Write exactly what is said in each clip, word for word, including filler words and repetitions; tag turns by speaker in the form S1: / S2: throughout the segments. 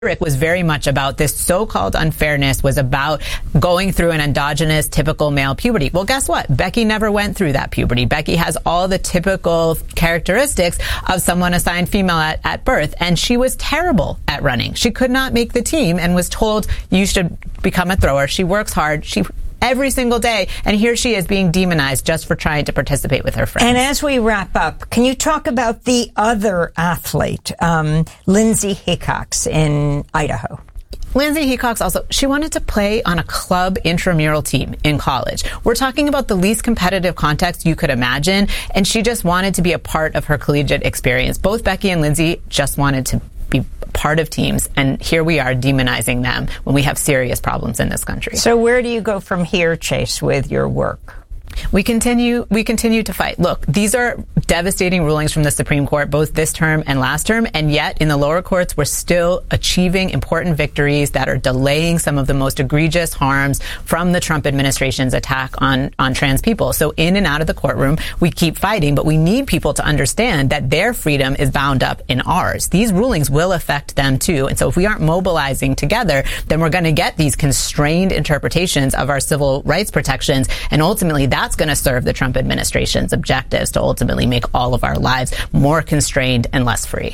S1: was very much about this so-called unfairness was about going through an endogenous typical male puberty. Well, guess what? Becky never went through that puberty. Becky has all the typical characteristics of someone assigned female at, at birth, and she was terrible at running. She could not make the team and was told, you should become a thrower. She works hard. She every single day, and here she is being demonized just for trying to participate with her friends.
S2: And as we wrap up, can you talk about the other athlete, um, Lindsay Hickox in Idaho?
S1: Lindsay Hickox also, she wanted to play on a club intramural team in college. We're talking about the least competitive context you could imagine, and she just wanted to be a part of her collegiate experience. Both Becky and Lindsay just wanted to be part of teams, and here we are demonizing them when we have serious problems in this country.
S2: So where do you go from here, Chase, with your work?
S1: We continue, we continue to fight. Look, these are devastating rulings from the Supreme Court, both this term and last term, and yet in the lower courts, we're still achieving important victories that are delaying some of the most egregious harms from the Trump administration's attack on, on trans people. So in and out of the courtroom, we keep fighting, but we need people to understand that their freedom is bound up in ours. These rulings will affect them too. And so if we aren't mobilizing together, then we're going to get these constrained interpretations of our civil rights protections, and ultimately that That's going to serve the Trump administration's objectives to ultimately make all of our lives more constrained and less free.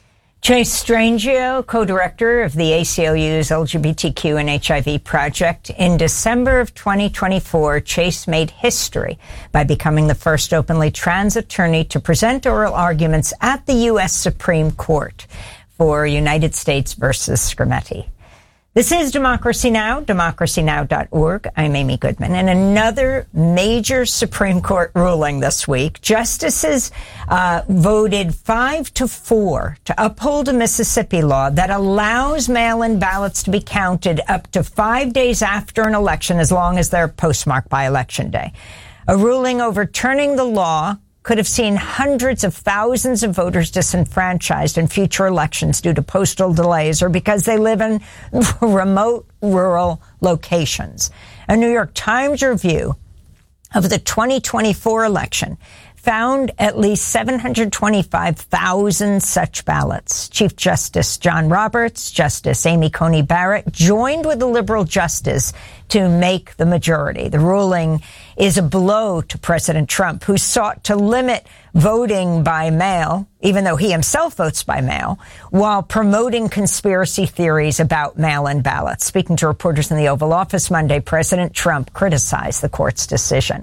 S2: Chase Strangio, co-director of the A C L U's L G B T Q and H I V project. In December of twenty twenty-four, Chase made history by becoming the first openly trans attorney to present oral arguments at the U S Supreme Court for United States versus Scrimetti. This is Democracy Now!, democracy now dot org. I'm Amy Goodman. And another major Supreme Court ruling this week. Justices uh, voted five to four to uphold a Mississippi law that allows mail-in ballots to be counted up to five days after an election, as long as they're postmarked by Election Day. A ruling overturning the law could have seen hundreds of thousands of voters disenfranchised in future elections due to postal delays or because they live in remote rural locations. A New York Times review of the twenty twenty-four election found at least seven hundred twenty-five thousand such ballots. Chief Justice John Roberts, Justice Amy Coney Barrett joined with the liberal justice to make the majority. The ruling is a blow to President Trump, who sought to limit voting by mail, even though he himself votes by mail, while promoting conspiracy theories about mail-in ballots. Speaking to reporters in the Oval Office Monday, President Trump criticized the court's decision.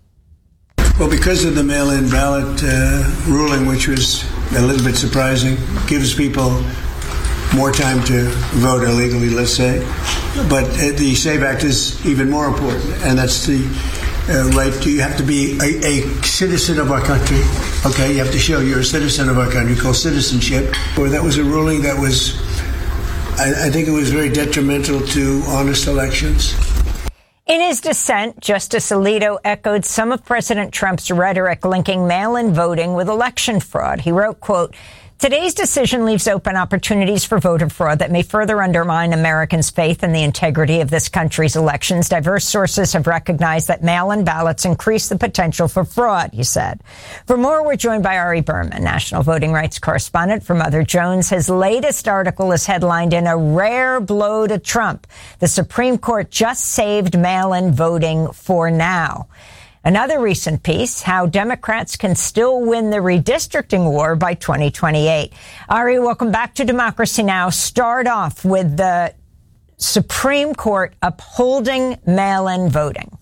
S3: Well, because of the mail-in ballot uh, ruling, which was a little bit surprising, gives people more time to vote illegally, let's say. But uh, the SAVE Act is even more important, and that's the uh, right to, you have to be a, a citizen of our country. Okay, you have to show you're a citizen of our country, called citizenship. Or that was a ruling that was, I, I think it was very detrimental to honest elections.
S2: In his dissent, Justice Alito echoed some of President Trump's rhetoric linking mail-in voting with election fraud. He wrote, quote, "Today's decision leaves open opportunities for voter fraud that may further undermine Americans' faith in the integrity of this country's elections. Diverse sources have recognized that mail-in ballots increase the potential for fraud," he said. For more, we're joined by Ari Berman, national voting rights correspondent for Mother Jones. His latest article is headlined, "In a Rare Blow to Trump, the Supreme Court Just Saved Mail-in Voting for Now." Another recent piece, how Democrats can still win the redistricting war by twenty twenty-eight. Ari, welcome back to Democracy Now! Start off with the Supreme Court upholding mail-in voting.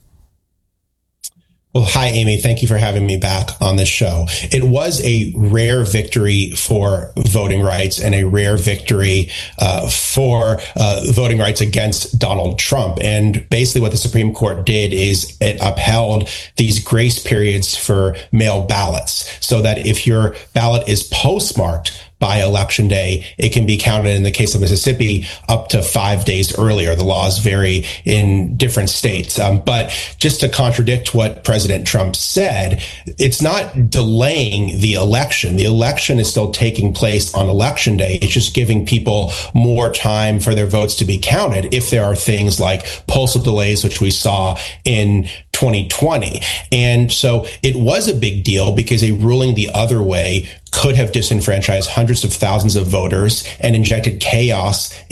S4: Well, hi, Amy. Thank you for having me back on this show. It was a rare victory for voting rights and a rare victory uh, for uh, voting rights against Donald Trump. And basically what the Supreme Court did is it upheld these grace periods for mail ballots so that if your ballot is postmarked by Election Day, it can be counted, in the case of Mississippi, up to five days earlier. The laws vary in different states. Um, but just to contradict what President Trump said, it's not delaying the election. The election is still taking place on Election Day. It's just giving people more time for their votes to be counted if there are things like postal delays, which we saw in twenty twenty. And so it was a big deal because a ruling the other way could have disenfranchised hundreds of thousands of voters and injected chaos